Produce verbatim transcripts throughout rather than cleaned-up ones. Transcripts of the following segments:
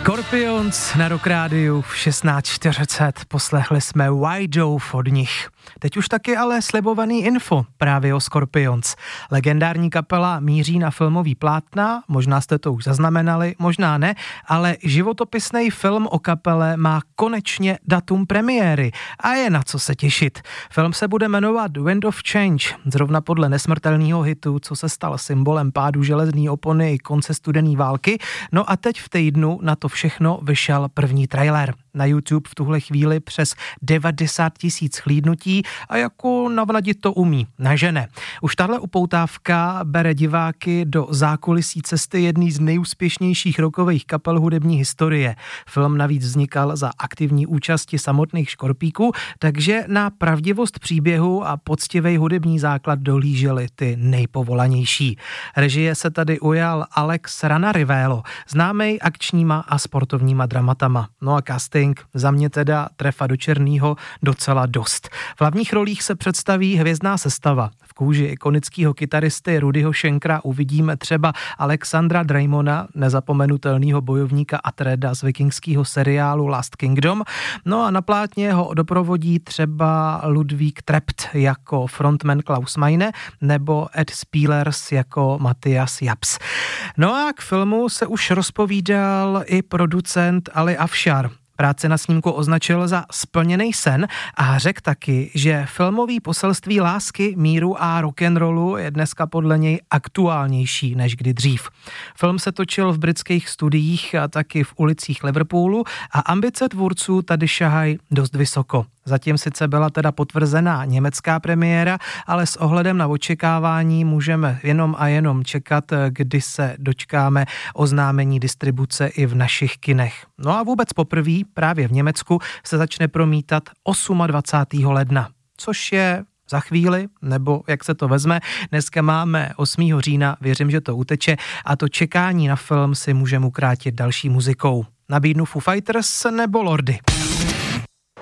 Scorpions na Rock Rádiu v šestnáct čtyřicet, poslechli jsme White Dove od nich. Teď už taky ale slibovaný info právě o Scorpions. Legendární kapela míří na filmový plátna, možná jste to už zaznamenali, možná ne, ale životopisný film o kapele má konečně datum premiéry a je na co se těšit. Film se bude jmenovat Wind of Change, zrovna podle nesmrtelného hitu, co se stal symbolem pádu železné opony i konce studené války. No a teď v týdnu na to všechno vyšel první trailer. Na YouTube v tuhle chvíli přes devadesát tisíc chlídnutí a jako navnadit to umí, nažene. Už tahle upoutávka bere diváky do zákulisí cesty jedný z nejúspěšnějších rockových kapel hudební historie. Film navíc vznikal za aktivní účasti samotných škorpíků, takže na pravdivost příběhu a poctivý hudební základ dohlíželi ty nejpovolanější. Režie se tady ujal Alex Ranarivélo, známej akčníma a sportovníma dramatama. No a casting za mě teda trefa do černýho docela dost. V hlavních rolích se představí hvězdná sestava. V kůži ikonického kytaristy Rudyho Schenkera uvidíme třeba Alexandra Draymona, nezapomenutelného bojovníka Atreda z vikingského seriálu Last Kingdom. No a na plátně ho doprovodí třeba Ludvík Trept jako frontman Klaus Meine nebo Ed Spielers jako Matthias Japs. No a k filmu se už rozpovídal i producent Ali Afshar. Práci na snímku označil za splněný sen a řekl taky, že filmový poselství lásky, míru a rock'n'rollu je dneska podle něj aktuálnější než kdy dřív. Film se točil v britských studiích a taky v ulicích Liverpoolu a ambice tvůrců tady šahají dost vysoko. Zatím sice byla teda potvrzená německá premiéra, ale s ohledem na očekávání můžeme jenom a jenom čekat, kdy se dočkáme oznámení distribuce i v našich kinech. No a vůbec poprvé právě v Německu se začne promítat dvacátého osmého ledna, což je za chvíli, nebo jak se to vezme. Dneska máme osmého října, věřím, že to uteče a to čekání na film si můžeme ukrátit další muzikou. Nabídnu Foo Fighters nebo Lordy.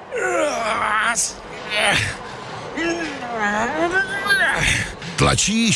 Tlačíš